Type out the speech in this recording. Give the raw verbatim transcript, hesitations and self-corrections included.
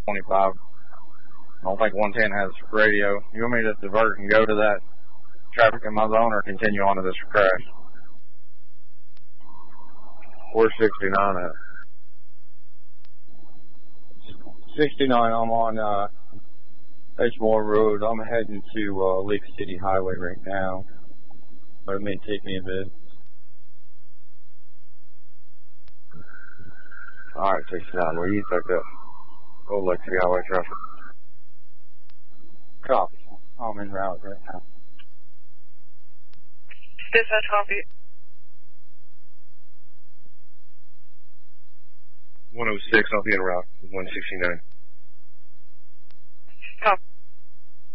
twenty-five. I don't think one ten has radio. You want me to divert and go to that traffic in my zone or continue on to this crash? Where's sixty-nine at? sixty-nine, I'm on uh, Edgemore Road. I'm heading to uh, Lake City Highway right now, but it may take me a bit. Alright, sixty-nine, where you took up? Go Lake City Highway traffic. Copy. I'm en route right now. Dispatch, copy. one oh six, I'll be en route. one sixty-nine. Copy.